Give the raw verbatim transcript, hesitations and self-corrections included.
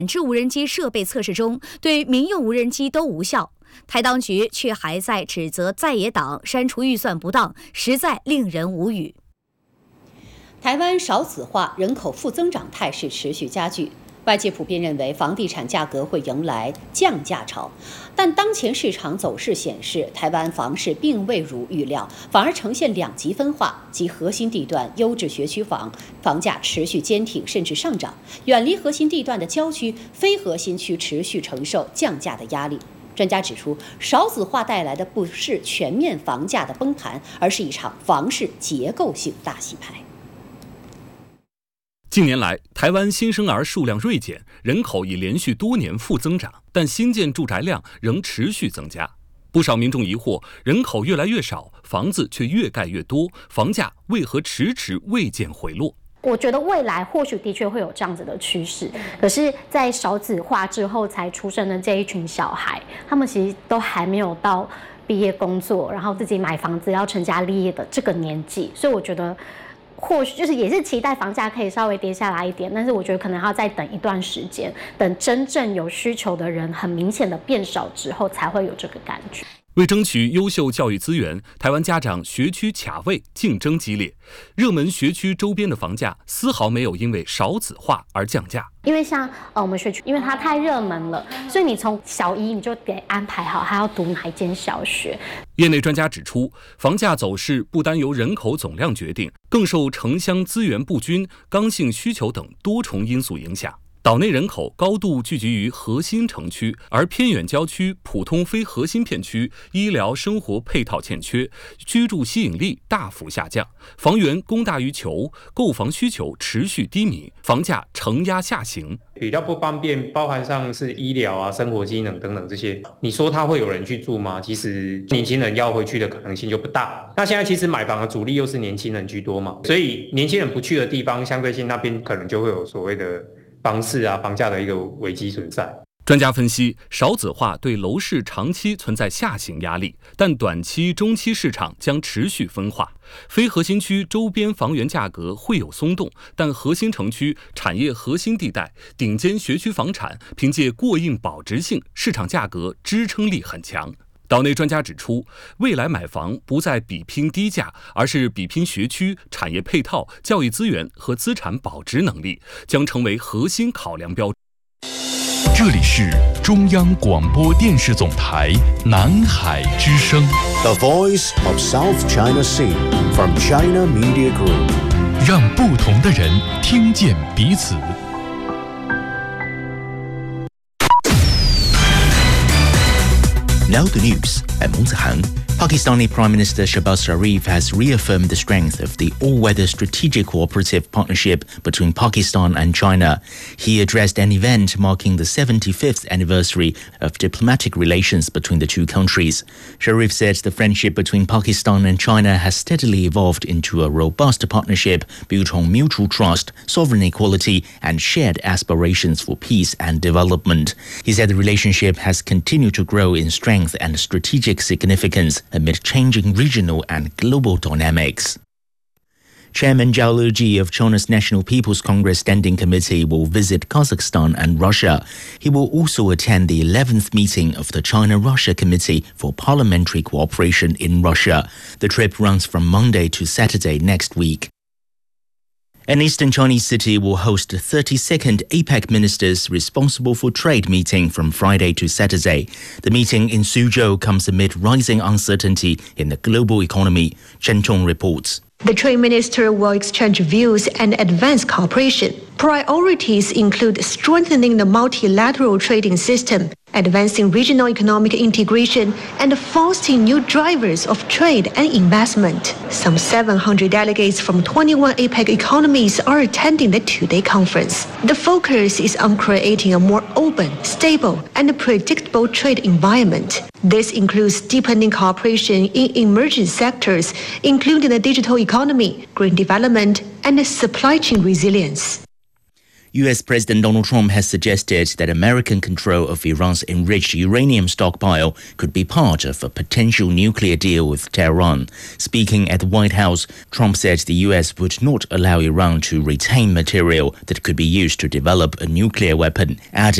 制无人机设备测试中，对民用无人机都无效。台当局却还在指责在野党删除预算不当，实在令人无语。 台湾少子化、人口负增长态势持续加剧，外界普遍认为房地产价格会迎来降价潮，但当前市场走势显示，台湾房市并未如预料，反而呈现两极分化，即核心地段优质学区房房价持续坚挺甚至上涨，远离核心地段的郊区、非核心区持续承受降价的压力。专家指出，少子化带来的不是全面房价的崩盘，而是一场房市结构性大洗牌。 近年来，台湾新生儿数量锐减，人口已连续多年负增长，但新建住宅量仍持续增加。不少民众疑惑，人口越来越少，房子却越盖越多，房价为何迟迟未见回落？ 我觉得未来或许的确会有这样子的趋势，可是，在少子化之后才出生的这一群小孩，他们其实都还没有到毕业工作，然后自己买房子要成家立业的这个年纪，所以我觉得，或许就是也是期待房价可以稍微跌下来一点，但是我觉得可能要再等一段时间，等真正有需求的人很明显的变少之后，才会有这个感觉。 为争取优秀教育资源，台湾家长学区卡位竞争激烈，热门学区周边的房价丝毫没有因为少子化而降价。 因为像呃我们学区，因为它太热门了，所以你从小一你就得安排好还要读哪一间小学。 业内专家指出，房价走势不单由人口总量决定，更受城乡资源不均、刚性需求等多重因素影响。岛内人口高度聚集于核心城区，而偏远郊区、普通非核心片区医疗生活配套欠缺，居住吸引力大幅下降，房源供大于求，购房需求持续低迷，房价承压下行。 比较不方便，包含上是医疗啊、生活机能等等这些，你说他会有人去住吗？其实年轻人要回去的可能性就不大。那现在其实买房的主力又是年轻人居多嘛，所以年轻人不去的地方，相对性那边可能就会有所谓的房市啊、房价的一个危机存在。 专家分析，少子化对楼市长期存在下行压力，但短期、中期市场将持续分化。非核心区周边房源价格会有松动，但核心城区、产业核心地带、顶尖学区房产凭借过硬保值性，市场价格支撑力很强。岛内专家指出，未来买房不再比拼低价，而是比拼学区、产业配套、教育资源和资产保值能力，将成为核心考量标准。 这里是中央广播电视总台南海之声 The Voice of South China Sea from China Media Group， 让不同的人听见彼此。 Now the news at Mongzihang. Pakistani Prime Minister Shehbaz Sharif has reaffirmed the strength of the all-weather strategic cooperative partnership between Pakistan and China. He addressed an event marking the seventy-fifth anniversary of diplomatic relations between the two countries. Sharif said the friendship between Pakistan and China has steadily evolved into a robust partnership built on mutual trust, sovereign equality, and shared aspirations for peace and development. He said the relationship has continued to grow in strength and strategic significance amid changing regional and global dynamics. Chairman Zhao Leji of China's National People's Congress Standing Committee will visit Kazakhstan and Russia. He will also attend the eleventh meeting of the China-Russia Committee for Parliamentary Cooperation in Russia. The trip runs from Monday to Saturday next week. An eastern Chinese city will host the thirty-second APEC ministers responsible for trade meeting from Friday to Saturday. The meeting in Suzhou comes amid rising uncertainty in the global economy. Chen Tong reports. The trade minister will exchange views and advance cooperation. Priorities include strengthening the multilateral trading system, advancing regional economic integration, and fostering new drivers of trade and investment. Some seven hundred delegates from twenty-one APEC economies are attending the two-day conference. The focus is on creating a more open, stable, and predictable trade environment. This includes deepening cooperation in emerging sectors, including the digital economy, green development, and supply chain resilience. U S President Donald Trump has suggested that American control of Iran's enriched uranium stockpile could be part of a potential nuclear deal with Tehran. Speaking at the White House, Trump said the U S would not allow Iran to retain material that could be used to develop a nuclear weapon, adding